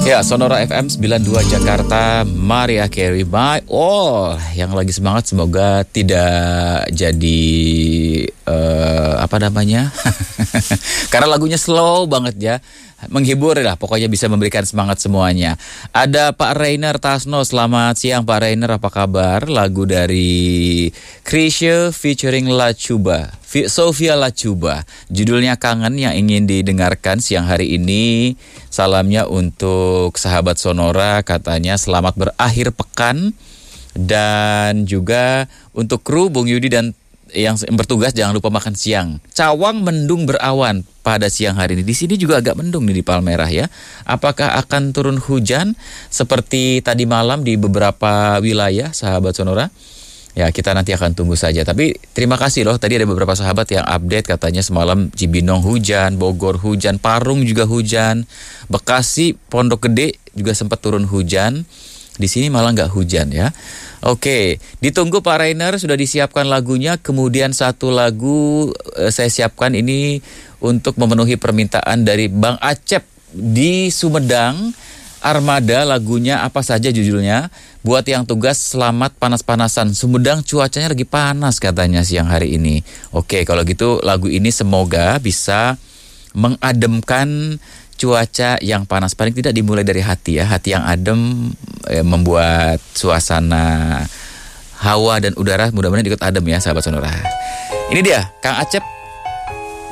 Ya, Sonora FM 92 Jakarta, Mariah Carey, My All. Yang lagi semangat semoga tidak jadi karena lagunya slow banget ya. Menghibur lah, pokoknya bisa memberikan semangat semuanya. Ada Pak Rainer Tasno, selamat siang Pak Rainer, apa kabar? Lagu dari Krisye featuring Lachuba, Sofia Lachuba. Judulnya Kangen yang ingin didengarkan siang hari ini. Salamnya untuk sahabat Sonora, katanya selamat berakhir pekan. Dan juga untuk kru Bung Yudi dan yang bertugas jangan lupa makan siang. Cawang mendung berawan pada siang hari ini. Di sini juga agak mendung nih di Palmerah ya. Apakah akan turun hujan seperti tadi malam di beberapa wilayah sahabat Sonora? Ya, kita nanti akan tunggu saja. Tapi terima kasih loh, tadi ada beberapa sahabat yang update katanya semalam Cibinong hujan, Bogor hujan, Parung juga hujan, Bekasi, Pondok Gede juga sempat turun hujan. Di sini malah nggak hujan ya. Oke, ditunggu Pak Rainer, sudah disiapkan lagunya. Kemudian satu lagu saya siapkan ini untuk memenuhi permintaan dari Bang Acep di Sumedang. Armada, lagunya apa saja judulnya. Buat yang tugas selamat panas-panasan. Sumedang cuacanya lagi panas katanya siang hari ini. Oke, kalau gitu lagu ini semoga bisa mengademkan cuaca yang panas. Paling tidak dimulai dari hati ya. Hati yang adem membuat suasana hawa dan udara mudah-mudahan ikut adem ya sahabat Sonora. Ini dia Kang Acep